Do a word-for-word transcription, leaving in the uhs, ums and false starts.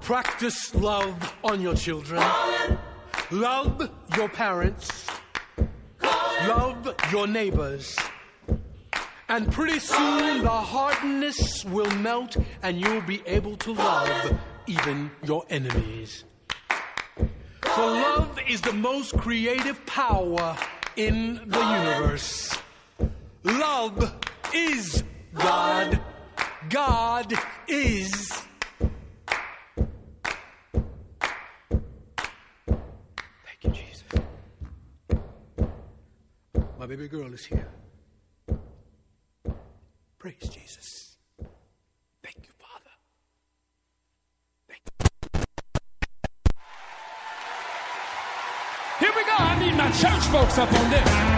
Practice love on your children. Love your parents. Love your neighbors. And pretty soon the hardness will melt and you'll be able to love even your enemies. For love is the most creative power in the universe. Love is God. God is. Thank you, Jesus. My baby girl is here. Praise Jesus. Thank you, Father. Thank you. Here we go. I need my church folks up on this.